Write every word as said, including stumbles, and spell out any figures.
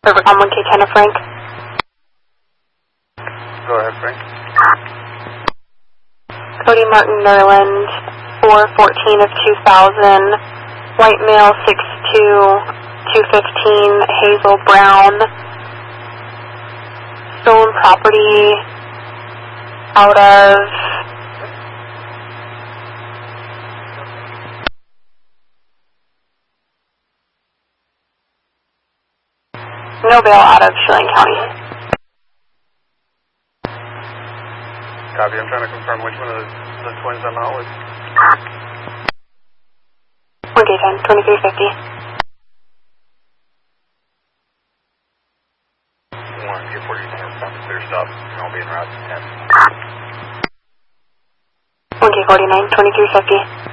Rivercom one K ten of Frank. Go ahead, Frank. Cody Martin Nerland, four fourteen of two thousand, white male six two, two fifteen, Hazel Brown, stolen property out of no bail out of Chelan County. Copy, I'm trying to confirm which one of the, the twins I'm out with. one K ten, twenty-three fifty. one K forty-nine, respond to clear stop, and I'll be en route to ten. one K forty-nine, twenty-three fifty.